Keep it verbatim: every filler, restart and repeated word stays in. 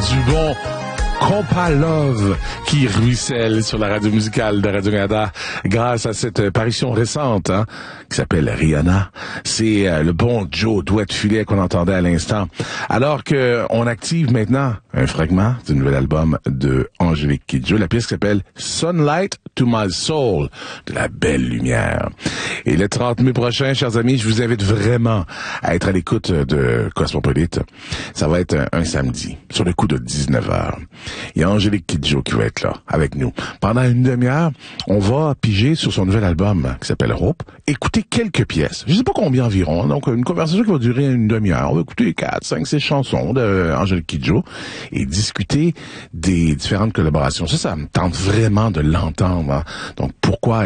du bon Compa Love qui ruisselle sur la radio musicale de Radio-Canada grâce à cette parution récente hein, qui s'appelle Rihanna. C'est euh, le bon Joe Douette-Filet qu'on entendait à l'instant. Alors que on active maintenant un fragment du nouvel album de Angélique Kidjo. La pièce s'appelle Sunlight to My Soul, de la belle lumière. Et le trente mai prochain, chers amis, je vous invite vraiment à être à l'écoute de Cosmopolite. Ça va être un, un samedi, sur le coup de dix-neuf heures. Il y a Angélique Kidjo qui va être là, avec nous. Pendant une demi-heure, on va piger sur son nouvel album qui s'appelle Hope, écouter quelques pièces. Je sais pas combien environ, donc une conversation qui va durer une demi-heure. On va écouter quatre, cinq, six chansons de Angélique Kidjo et discuter des différentes collaborations. Ça, ça me tente vraiment de l'entendre. Hein. Donc, pourquoi